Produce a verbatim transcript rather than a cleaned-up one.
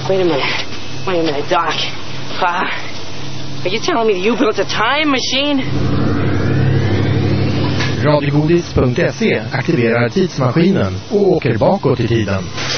Wait a minute. Wait a minute, Doc. Uh, are you telling me that you built a time machine? Radiogodis punkt se aktiverar tidsmaskinen och åker bakåt i tiden.